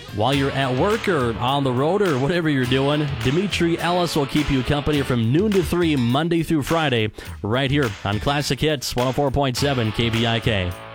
While you're at work or on the road or whatever you're doing, Dimitri Ellis will keep you company from noon to 3 Monday through Friday right here on Classic Hits 104.7 KPIK.